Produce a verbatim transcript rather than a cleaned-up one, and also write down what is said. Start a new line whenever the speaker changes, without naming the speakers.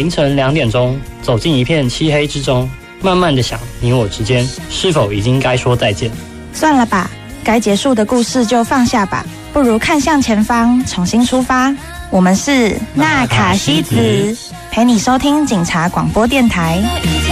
凌晨两点钟，走进一片漆黑之中，慢慢的想，你我之间是否已经该说再见？
算了吧，该结束的故事就放下吧，不如看向前方，重新出发。我们是纳卡西子，陪你收听警察广播电台。